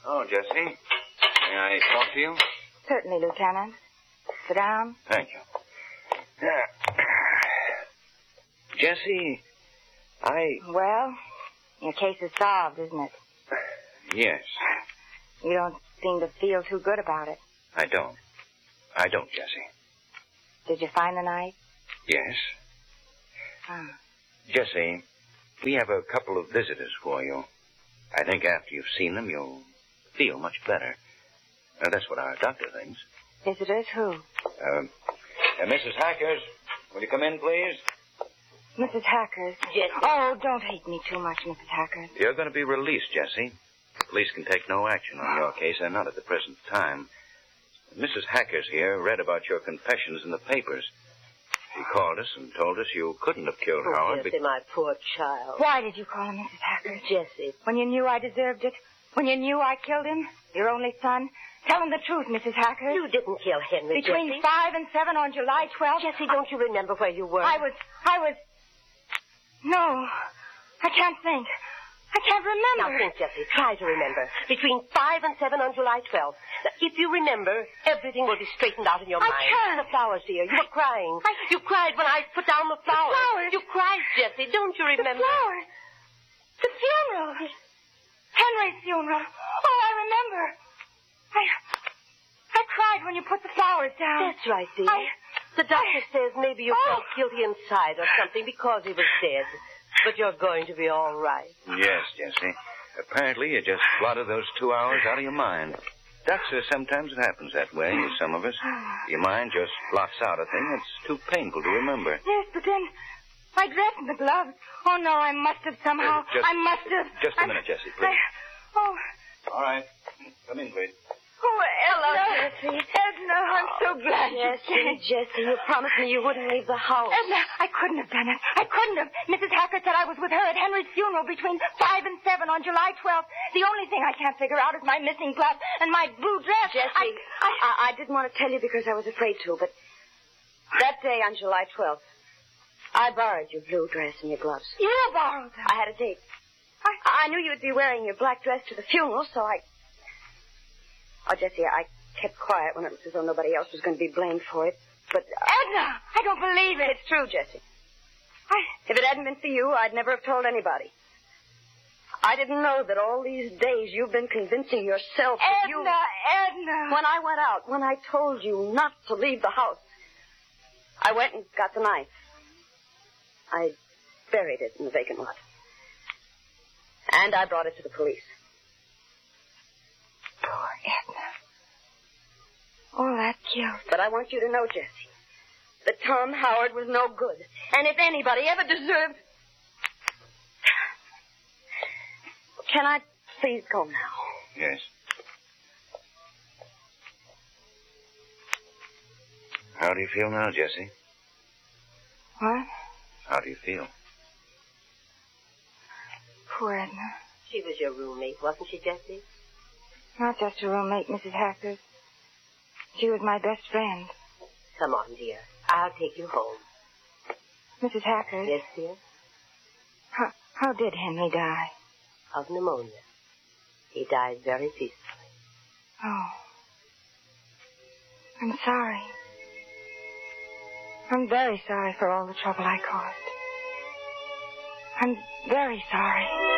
Oh, Jesse. May I talk to you? Certainly, Lieutenant. Sit down. Thank you. Jesse, Well, your case is solved, isn't it? Yes. You don't seem to feel too good about it. I don't, Jesse. Did you find the knife? Yes. Jesse, we have a couple of visitors for you. I think after you've seen them, you'll feel much better. That's what our doctor thinks. Visitors? Who? Mrs. Hackers, will you come in, please? Mrs. Hackers. Yes. Oh, don't hate me too much, Mrs. Hackers. You're going to be released, Jesse. The police can take no action on your case, and not at the present time. Mrs. Hackers here read about your confessions in the papers. She called us and told us you couldn't have killed Howard. Jesse, my poor child. Why did you call him Mrs. Hackers? Jesse. When you knew I deserved it? When you knew I killed him? Your only son? Tell him the truth, Mrs. Hackers. You didn't kill Henry, Between Jesse. 5 and 7 on July 12th. Jesse, don't you remember where you were? I was... No, I can't think. I can't remember. Now think, Jesse. Try to remember. Between 5 and 7 on July 12th. If you remember, everything will be straightened out in your mind. I can't. The flowers, dear. You were crying. You cried when I put down the flowers. The flowers. You cried, Jesse. Don't you remember? The flowers. The funeral. Henry's funeral. Oh, I remember. I cried when you put the flowers down. That's right, dear. The doctor says maybe you felt guilty inside or something because he was dead. But you're going to be all right. Yes, Jesse. Apparently you just blotted those 2 hours out of your mind. Doc says sometimes it happens that way with some of us. Your mind just blots out a thing that's too painful to remember. Yes, but then my dress and the gloves. Oh, no, I must have somehow. I must have. Just a minute, Jesse, please. Oh. All right. Come in, please. Oh, Ella. Jesse. Edna, I'm so glad you came. Jesse, you promised me you wouldn't leave the house. Edna, I couldn't have done it. I couldn't have. Mrs. Hacker said I was with her at Henry's funeral between 5 and 7 on July 12th. The only thing I can't figure out is my missing gloves and my blue dress. Jesse, I didn't want to tell you because I was afraid to, but that day on July 12th, I borrowed your blue dress and your gloves. You borrowed them? I had a date. I knew you'd be wearing your black dress to the funeral, so Oh, Jesse, I kept quiet when it was as though nobody else was going to be blamed for it, but... Edna, I don't believe it. It's true, Jesse. If it hadn't been for you, I'd never have told anybody. I didn't know that all these days you've been convincing yourself that you... Edna. When I went out, when I told you not to leave the house, I went and got the knife. I buried it in the vacant lot. And I brought it to the police. Poor Edna. All that guilt. But I want you to know, Jesse, that Tom Howard was no good. And if anybody ever deserved... Can I please go now? Yes. How do you feel now, Jesse? What? How do you feel? Poor Edna. She was your roommate, wasn't she, Jesse? Not just a roommate, Mrs. Hackers. She was my best friend. Come on, dear. I'll take you home. Mrs. Hackers? Yes, dear? How did Henry die? Of pneumonia. He died very peacefully. Oh. I'm sorry. I'm very sorry for all the trouble I caused. I'm very sorry.